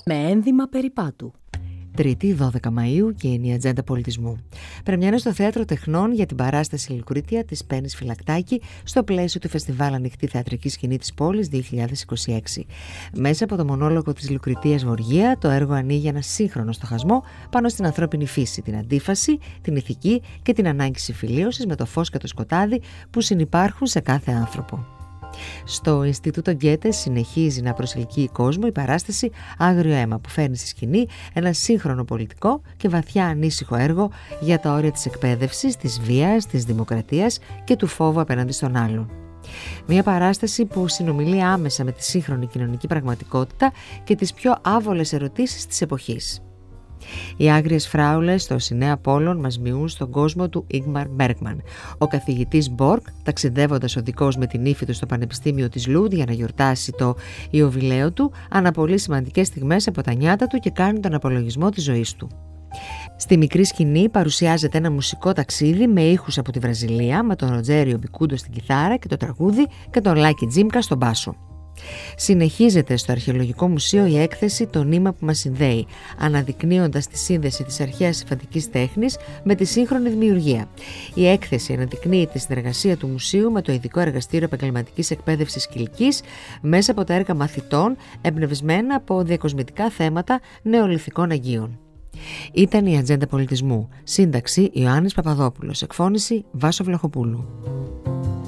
Με ένδυμα περιπάτου. Τρίτη, 12 Μαΐου και είναι η ατζέντα πολιτισμού. Πρεμιέρα στο Θέατρο Τεχνών για την παράσταση Λουκρίτια της Πέννης Φυλακτάκη στο πλαίσιο του Φεστιβάλ Ανοιχτή Θεατρική Σκηνή της Πόλης 2026. Μέσα από το μονόλογο της Λουκριτίας Βοργία, το έργο ανοίγει ένα σύγχρονο στοχασμό πάνω στην ανθρώπινη φύση, την αντίφαση, την ηθική και την ανάγκη συμφιλίωσης με το φως και το σκοτάδι που συνυπάρχουν σε κάθε άνθρωπο. Στο Ινστιτούτο Γκέτε συνεχίζει να προσελκύει κόσμο η παράσταση Άγριο Αίμα, που φέρνει στη σκηνή ένα σύγχρονο πολιτικό και βαθιά ανήσυχο έργο για τα όρια της εκπαίδευσης, της βίας, της δημοκρατίας και του φόβου απέναντι στον άλλον. Μια παράσταση που συνομιλεί άμεσα με τη σύγχρονη κοινωνική πραγματικότητα και τις πιο άβολες ερωτήσεις της εποχής. Οι άγριες φράουλες στο Σινέα Πόλων μας μειούν στον κόσμο του Ίγμαρ Μπέργκμαν. Ο καθηγητής Μπορκ, ταξιδεύοντας οδικός με την ύφη του στο Πανεπιστήμιο της Λούντ για να γιορτάσει το ιωβιλέο του, αναπολύει σημαντικές στιγμές από τα νιάτα του και κάνει τον απολογισμό της ζωής του. Στη μικρή σκηνή παρουσιάζεται ένα μουσικό ταξίδι με ήχους από τη Βραζιλία, με τον Ροτζέριο Μπικούντο στην κιθάρα και το τραγούδι και τον Λάκη Τζίμκα στον μπάσο. Συνεχίζεται στο Αρχαιολογικό Μουσείο η έκθεση «Το νήμα που μας συνδέει», αναδεικνύοντας τη σύνδεση της αρχαίας συμφαντικής τέχνης με τη σύγχρονη δημιουργία. Η έκθεση αναδεικνύει τη συνεργασία του μουσείου με το Ειδικό Εργαστήριο Επαγγελματικής Εκπαίδευσης Κιλκής μέσα από τα έργα μαθητών εμπνευσμένα από διακοσμητικά θέματα νεολιθικών αγγείων. Ήταν η Ατζέντα Πολιτισμού. Σύνταξη Ιωάννης Παπαδόπουλος. Εκφώνηση Βάσο Βλαχοπούλου.